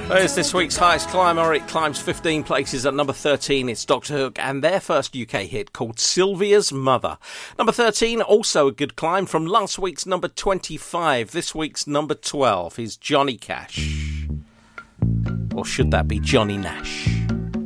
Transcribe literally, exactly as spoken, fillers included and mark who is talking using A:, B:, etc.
A: It's this week's highest climber. It climbs fifteen places. At number thirteen, it's Doctor Hook and their first U K hit called Sylvia's Mother. Number thirteen, also a good climb from last week's number twenty-five. This week's number twelve is Johnny Cash. Or should that be Johnny Nash?